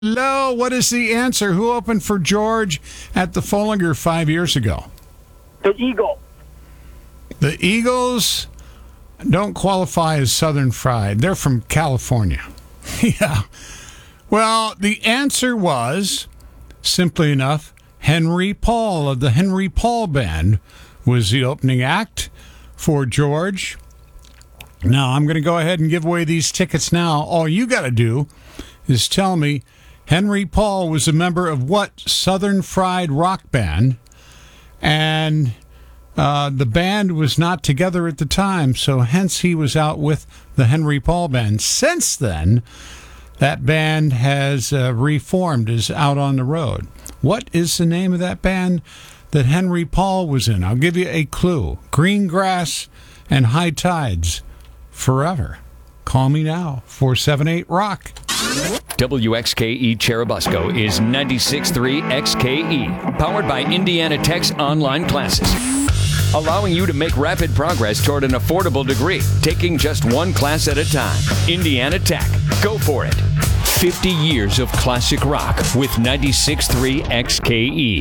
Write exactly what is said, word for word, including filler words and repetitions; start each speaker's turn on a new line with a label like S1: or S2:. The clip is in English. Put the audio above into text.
S1: Hello, what is the answer? Who opened for George at the Follinger five years ago?
S2: The Eagle.
S1: The Eagles don't qualify as Southern Fried. They're from California. Yeah. Well, the answer was, simply enough, Henry Paul of the Henry Paul Band was the opening act for George. Now, I'm going to go ahead and give away these tickets now. All you got to do is tell me Henry Paul was a member of what Southern Fried rock band, and uh, the band was not together at the time, so hence he was out with the Henry Paul Band. Since then, that band has uh, reformed, is out on the road. What is the name of that band that Henry Paul was in? I'll give you a clue. Green Grass and High Tides Forever. Call me now, four seven eight rock.
S3: W X K E Cherubusco is ninety-six point three X K E, powered by Indiana Tech's online classes, allowing you to make rapid progress toward an affordable degree, taking just one class at a time. Indiana Tech. Go for it. fifty years of classic rock with ninety-six point three X K E.